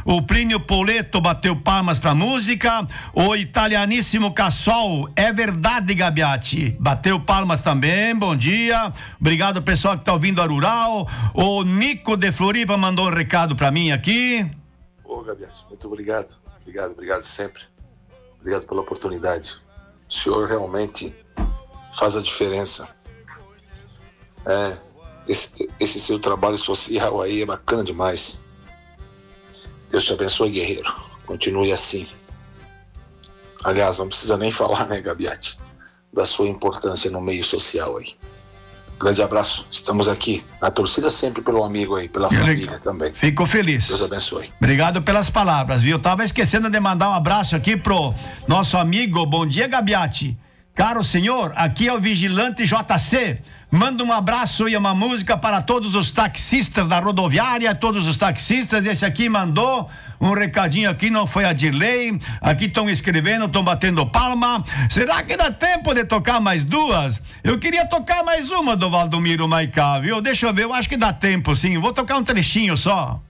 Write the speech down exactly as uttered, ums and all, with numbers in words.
O Plínio Poleto bateu palmas pra música. O italianíssimo Cassol, é verdade, Gabiati, bateu palmas também, bom dia. Obrigado, pessoal que tá ouvindo a Rural. O Nico de Floripa mandou um recado pra mim aqui. Ô, Gabiati, muito obrigado. Obrigado, obrigado sempre. Obrigado pela oportunidade. O senhor realmente faz a diferença. É, esse, esse seu trabalho social aí é bacana demais. Deus te abençoe, guerreiro. Continue assim. Aliás, não precisa nem falar, né, Gabiati, da sua importância no meio social aí. Grande abraço. Estamos aqui na torcida sempre pelo amigo aí, pela família também. Fico feliz. Deus abençoe. Obrigado pelas palavras, viu? Tava esquecendo de mandar um abraço aqui pro nosso amigo. Bom dia, Gabiati. Caro senhor, aqui é o Vigilante J C. Manda um abraço e uma música para todos os taxistas da rodoviária, todos os taxistas. Esse aqui mandou um recadinho aqui, não foi a Dirley. Aqui estão escrevendo, estão batendo palma. Será que dá tempo de tocar mais duas? Eu queria tocar mais uma do Valdomiro Maicá, viu? Deixa eu ver, eu acho que dá tempo, sim. Vou tocar um trechinho só.